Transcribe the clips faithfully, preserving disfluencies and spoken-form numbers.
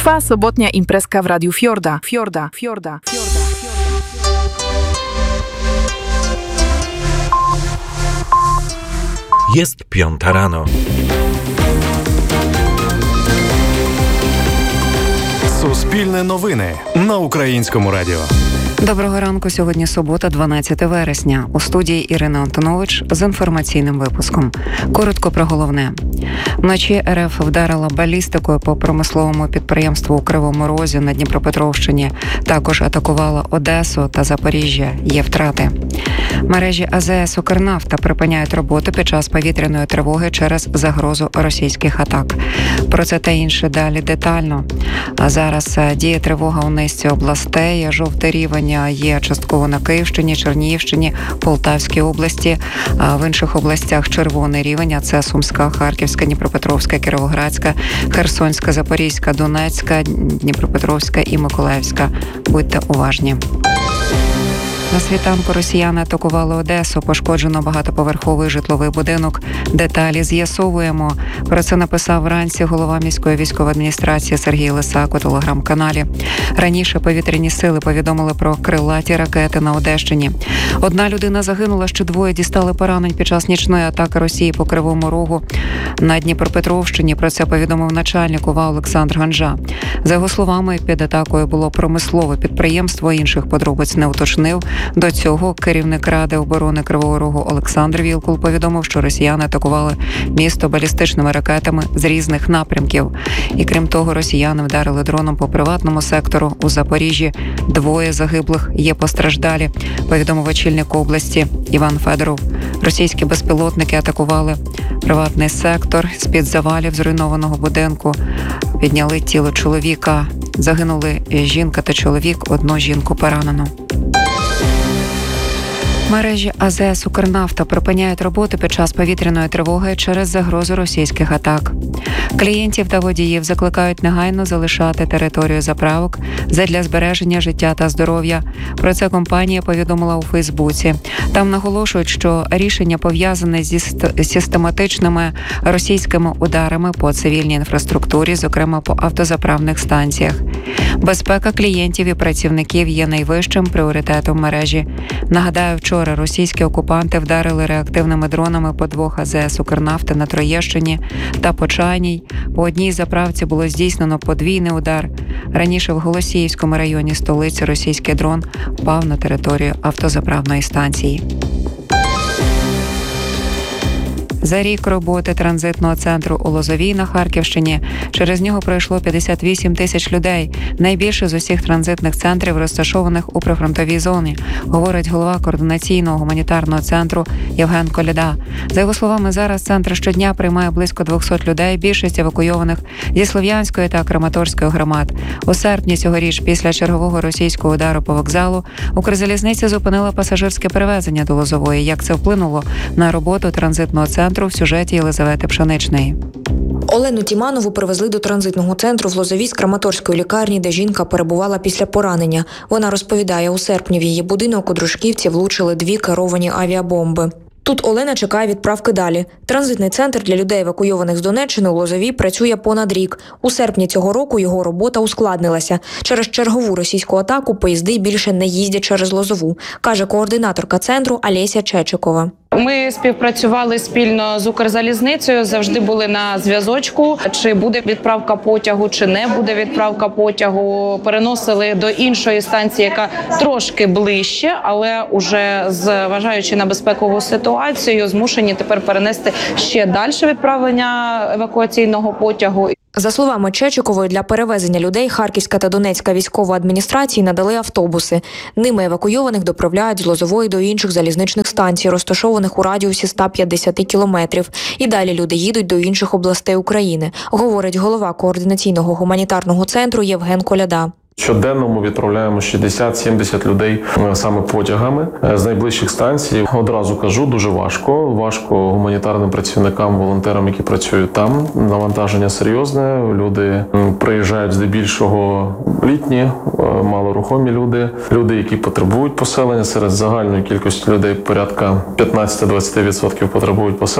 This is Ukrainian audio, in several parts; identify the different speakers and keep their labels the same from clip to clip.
Speaker 1: Trwa sobotnia imprezka w Radiu Fiorda. Fiorda, Fiorda, Fiorda,
Speaker 2: Jest piąta rano.
Speaker 3: Суспільне новини на Українському радіо.
Speaker 4: Доброго ранку. Сьогодні субота, дванадцяте вересня. У студії Ірина Антонович з інформаційним випуском. Коротко про головне. Вночі РФ вдарила балістикою по промисловому підприємству у Кривому Розі на Дніпропетровщині. Також атакувала Одесу та Запоріжжя. Є втрати. Мережі АЗС «Укрнафта» припиняють роботу під час повітряної тривоги через загрозу російських атак. Про це та інше далі детально. А зараз діє тривога у низці областей. Жовтий рівень є частково на Київщині, Чернігівщині, Полтавській області. А в інших областях червоний рівень, а це Сумська, Харківська, Дніпропетровська, Кіровоградська, Херсонська, Запорізька, Донецька, Дніпропетровська і Миколаївська. Будьте уважні. На світанку росіяни атакували Одесу, пошкоджено багатоповерховий житловий будинок. Деталі з'ясовуємо. Про це написав вранці голова міської військової адміністрації Сергій Лисак у телеграм-каналі. Раніше повітряні сили повідомили про крилаті ракети на Одещині. Одна людина загинула, ще двоє дістали поранень під час нічної атаки Росії по Кривому Рогу на Дніпропетровщині. Про це повідомив начальник ОВА Олександр Ганжа. За його словами, під атакою було промислове підприємство, інших подробиць не уточнив. До цього керівник Ради оборони Кривого Рогу Олександр Вілкул повідомив, що росіяни атакували місто балістичними ракетами з різних напрямків. І крім того, росіяни вдарили дроном по приватному сектору у Запоріжжі. Двоє загиблих, є постраждалі, повідомив очільник області Іван Федоров. Російські безпілотники атакували приватний сектор. З-під завалів зруйнованого будинку підняли тіло чоловіка. Загинули жінка та чоловік, одну жінку поранено. Мережі АЗС «Укрнафта» припиняють роботу під час повітряної тривоги через загрозу російських атак. Клієнтів та водіїв закликають негайно залишати територію заправок задля збереження життя та здоров'я. Про це компанія повідомила у Фейсбуці. Там наголошують, що рішення пов'язане зі систематичними російськими ударами по цивільній інфраструктурі, зокрема по автозаправних станціях. Безпека клієнтів і працівників є найвищим пріоритетом мережі. Нагадаю, вчора російські окупанти вдарили реактивними дронами по двох АЗС «Укрнафти» на Троєщині та Почайній. По одній заправці було здійснено подвійний удар. Раніше в Голосіївському районі столиці російський дрон впав на територію автозаправної станції. За рік роботи транзитного центру у Лозовій на Харківщині через нього пройшло п'ятдесят вісім тисяч людей. Найбільше з усіх транзитних центрів, розташованих у прифронтовій зоні, говорить голова координаційного гуманітарного центру Євген Коляда. За його словами, зараз центр щодня приймає близько двісті людей, більшість евакуйованих зі Слов'янської та Краматорської громад. У серпні цьогоріч, після чергового російського удару по вокзалу, Укрзалізниця зупинила пасажирське перевезення до Лозової. Як це вплинуло на роботу транзитного центру, в сюжеті Єлизавети Пшеничної.
Speaker 5: Олену Тіманову привезли до транзитного центру в Лозовій з Краматорської лікарні, де жінка перебувала після поранення. Вона розповідає, у серпні в її будинок у Дружківці влучили дві керовані авіабомби. Тут Олена чекає відправки далі. Транзитний центр для людей, евакуйованих з Донеччини, у Лозовій працює понад рік. У серпні цього року його робота ускладнилася. Через чергову російську атаку поїзди більше не їздять через Лозову, каже координаторка центру Олеся Чечикова.
Speaker 6: Ми співпрацювали спільно з Укрзалізницею, завжди були на зв'язочку, чи буде відправка потягу, чи не буде відправка потягу. Переносили до іншої станції, яка трошки ближче, але уже зважаючи на безпекову ситуацію, змушені тепер перенести ще далі відправлення евакуаційного потягу.
Speaker 5: За словами Чечикової, для перевезення людей Харківська та Донецька військова адміністрації надали автобуси. Ними евакуйованих доправляють з Лозової до інших залізничних станцій, розташованих у радіусі ста п'ятдесят кілометрів. І далі люди їдуть до інших областей України, говорить голова координаційного гуманітарного центру Євген Коляда.
Speaker 7: Щоденно ми відправляємо шістдесят-сімдесят людей саме потягами з найближчих станцій. Одразу кажу, дуже важко. Важко гуманітарним працівникам, волонтерам, які працюють там. Навантаження серйозне. Люди приїжджають здебільшого літні, малорухомі люди. Люди, які потребують поселення. Серед загальної кількості людей порядка п'ятнадцять-двадцять відсотків потребують поселення.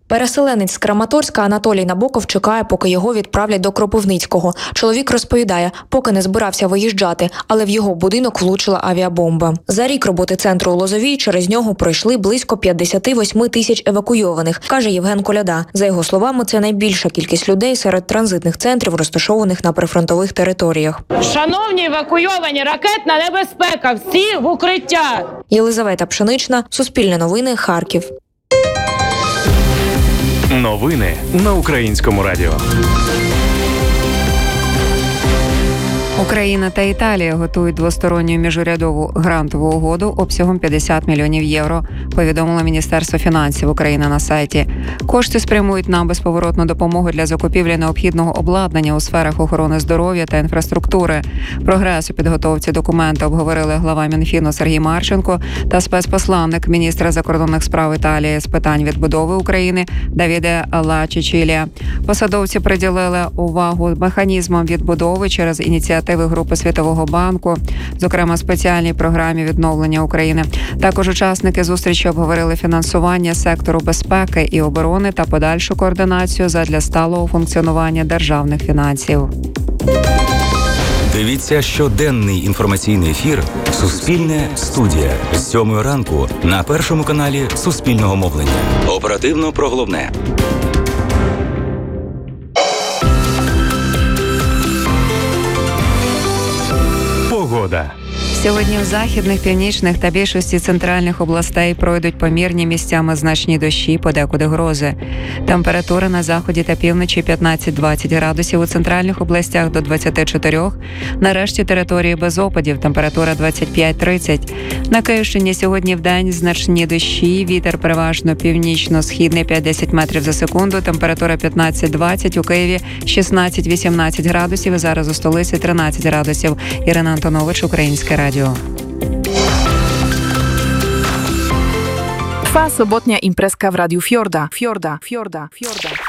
Speaker 5: Переселенець з Краматорська Анатолій Набоков чекає, поки його відправлять до Кропивницького. Чоловік розповідає, поки не збирався виїжджати, але в його будинок влучила авіабомба. За рік роботи центру у Лозовій через нього пройшли близько п'ятдесят вісім тисяч евакуйованих, каже Євген Коляда. За його словами, це найбільша кількість людей серед транзитних центрів, розташованих на прифронтових територіях.
Speaker 6: Шановні евакуйовані, ракетна небезпека, всі в укриття!
Speaker 5: Єлизавета Пшенична, Суспільне новини, Харків.
Speaker 3: Новини на Українському радіо.
Speaker 4: Україна та Італія готують двосторонню міжурядову грантову угоду обсягом п'ятдесят мільйонів євро, повідомило Міністерство фінансів України на сайті. Кошти спрямують на безповоротну допомогу для закупівлі необхідного обладнання у сферах охорони здоров'я та інфраструктури. Прогрес у підготовці документа обговорили глава Мінфіну Сергій Марченко та спецпосланник міністра закордонних справ Італії з питань відбудови України Давіде Ла Чичілія. Посадовці приділили увагу механізмам відбудови через ініціативу Групи Світового банку, зокрема спеціальній програмі відновлення України. Також учасники зустрічі обговорили фінансування сектору безпеки і оборони та подальшу координацію задля сталого функціонування державних фінансів.
Speaker 2: Дивіться щоденний інформаційний ефір «Суспільне студія» з сьомої ранку на першому каналі Суспільного мовлення. Оперативно про головне.
Speaker 3: Погода.
Speaker 4: Сьогодні в західних, північних та більшості центральних областей пройдуть помірні місцями значні дощі, подекуди грози. Температура на заході та півночі п'ятнадцять-двадцять градусів, у центральних областях до двадцять чотири. На решті території без опадів температура двадцять п'ять-тридцять. На Київщині сьогодні вдень значні дощі, вітер переважно північно-східний п'ять-десять метрів за секунду, температура п'ятнадцять-двадцять, у Києві шістнадцять-вісімнадцять градусів і зараз у столиці тринадцять градусів. Ірина Антонович, Українське радіо.
Speaker 1: Trwa sobotnia imprezka w Radiu Fiorda. Fiorda, Fiorda, Fiorda.